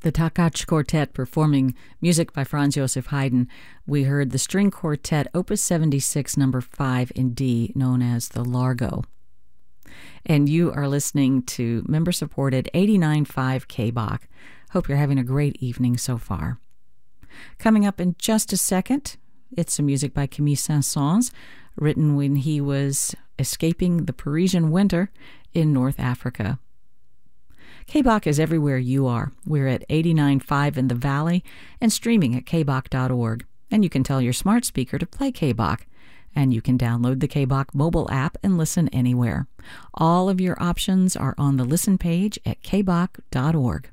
The Takach Quartet performing music by Franz Joseph Haydn. We heard the string quartet, Opus 76, number 5 in D, known as the Largo. And you are listening to member-supported 89.5 KBach. Hope you're having a great evening so far. Coming up in just a second, it's some music by Camille Saint-Saëns, written when he was escaping the Parisian winter in North Africa. KBach is everywhere you are. We're at 89.5 in the Valley and streaming at kbach.org. And you can tell your smart speaker to play KBach. And you can download the KBach mobile app and listen anywhere. All of your options are on the listen page at kbach.org.